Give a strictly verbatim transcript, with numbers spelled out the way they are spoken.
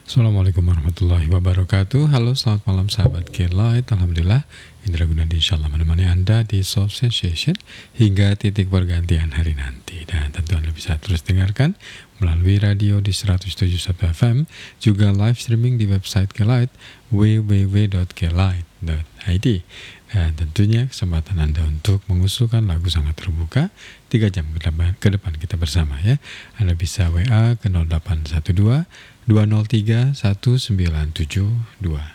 Assalamualaikum warahmatullahi wabarakatuh. Halo, selamat malam sahabat K-Light. Alhamdulillah, Indra Gunadi insya Allah menemani Anda di Soul Sensation hingga titik pergantian hari nanti. Dan tentu Anda bisa terus dengarkan melalui radio di seratus tujuh puluh satu F M, juga live streaming di website K-Light w w w dot k light dot i d. Dan tentunya kesempatan Anda untuk mengusulkan lagu sangat terbuka tiga jam ke depan, ke depan kita bersama ya. Anda bisa W A ke nol delapan satu dua dua nol tiga satu sembilan tujuh dua.